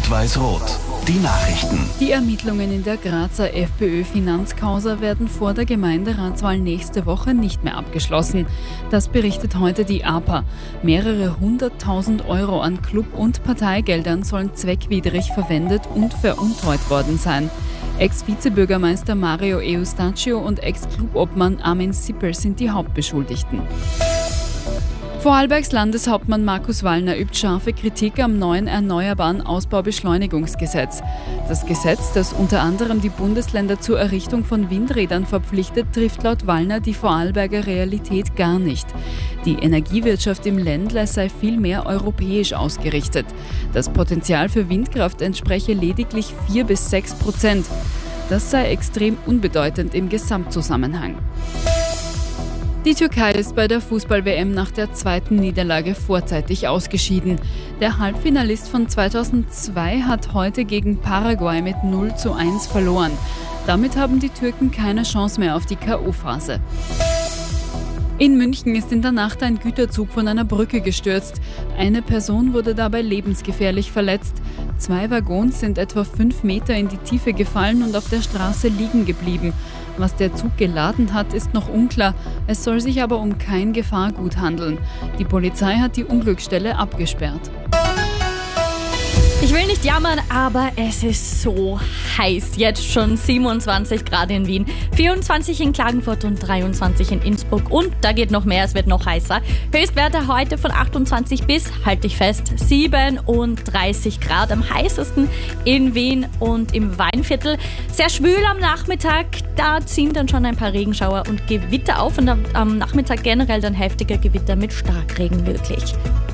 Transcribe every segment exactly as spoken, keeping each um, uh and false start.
Rot-Weiß-Rot. Die Nachrichten. Die Ermittlungen in der Grazer FPÖ-Finanzcausa werden vor der Gemeinderatswahl nächste Woche nicht mehr abgeschlossen. Das berichtet heute die A P A. Mehrere hunderttausend Euro an Club- und Parteigeldern sollen zweckwidrig verwendet und veruntreut worden sein. Ex-Vizebürgermeister Mario Eustachio und Ex-Clubobmann Armin Sippel sind die Hauptbeschuldigten. Vorarlbergs Landeshauptmann Markus Wallner übt scharfe Kritik am neuen Erneuerbaren Ausbaubeschleunigungsgesetz. Das Gesetz, das unter anderem die Bundesländer zur Errichtung von Windrädern verpflichtet, trifft laut Wallner die Vorarlberger Realität gar nicht. Die Energiewirtschaft im Ländle sei viel mehr europäisch ausgerichtet. Das Potenzial für Windkraft entspreche lediglich vier bis sechs Prozent. Das sei extrem unbedeutend im Gesamtzusammenhang. Die Türkei ist bei der Fußball-W M nach der zweiten Niederlage vorzeitig ausgeschieden. Der Halbfinalist von zweitausendzwei hat heute gegen Paraguay mit null zu eins verloren. Damit haben die Türken keine Chance mehr auf die K O-Phase. In München ist in der Nacht ein Güterzug von einer Brücke gestürzt. Eine Person wurde dabei lebensgefährlich verletzt. Zwei Waggons sind etwa fünf Meter in die Tiefe gefallen und auf der Straße liegen geblieben. Was der Zug geladen hat, ist noch unklar. Es soll sich aber um kein Gefahrgut handeln. Die Polizei hat die Unglücksstelle abgesperrt. Ich will nicht jammern, aber es ist so heiß. Jetzt schon siebenundzwanzig Grad in Wien, vierundzwanzig in Klagenfurt und dreiundzwanzig in Innsbruck. Und da geht noch mehr, es wird noch heißer. Höchstwerte heute von achtundzwanzig bis, halte ich fest, siebenunddreißig Grad. Am heißesten in Wien und im Weinviertel. Sehr schwül am Nachmittag, da ziehen dann schon ein paar Regenschauer und Gewitter auf. Und am, am Nachmittag generell dann heftiger Gewitter mit Starkregen möglich.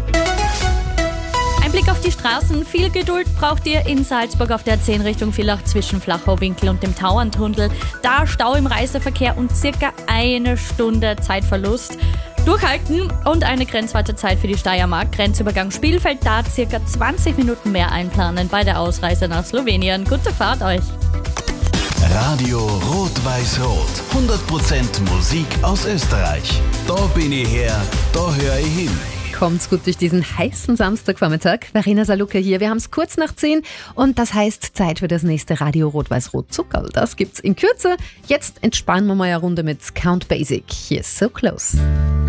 Ein Blick auf die Straßen. Viel Geduld braucht ihr in Salzburg auf der A zehn Richtung Villach zwischen Flachau-Winkel und dem Tauerntunnel. Da Stau im Reiseverkehr und circa eine Stunde Zeitverlust. Durchhalten und eine Grenzwartezeit für die Steiermark. Grenzübergang Spielfeld, da circa zwanzig Minuten mehr einplanen bei der Ausreise nach Slowenien. Gute Fahrt euch! Radio Rot-Weiß-Rot. hundert Prozent Musik aus Österreich. Da bin ich her, da höre ich hin. Kommt's gut durch diesen heißen Samstagvormittag. Verena Saluka hier. Wir haben es kurz nach zehn und das heißt Zeit für das nächste Radio Rot-Weiß-Rot Zuckerl. Das gibt's in Kürze. Jetzt entspannen wir mal eine Runde mit Count Basic. Hier ist So Close.